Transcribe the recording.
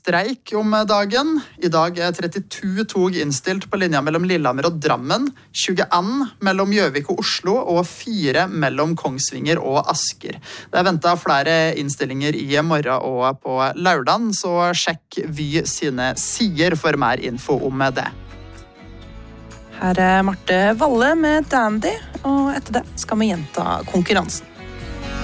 streik om dagen. I dag 32 tog innstilt på linja mellom Lillehammer og Drammen, 21 mellom Gjøvik og Oslo og 4 mellom Kongsvinger og Asker. Det ventet flere innstillinger i morgen og på lørdagen, så sjekk Vy sine sider for mer info om det. Her Marte Valle med Dandy, og etter det skal vi gjenta konkurransen.